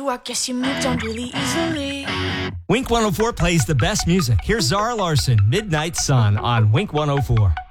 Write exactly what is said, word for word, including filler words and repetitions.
I guess you moved on really easily. Wink one oh four plays the best music. Here's Zara Larson, Midnight Sun on Wink one oh four.